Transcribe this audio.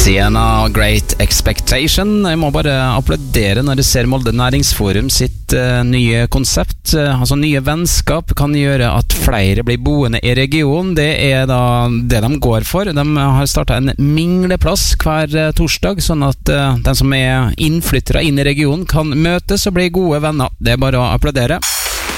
Sienna, Great Expectation. Jeg må bare applaudere når jeg ser Molde Næringsforum sitt nye konsept. Altså nye vennskap kan gjøre at flere blir boende i regionen. Det da det de går for. De har startet en mingleplass hver torsdag, sånn at de som innflyttere inn i regionen kan møtes og bli gode venner. Det bare å applaudere.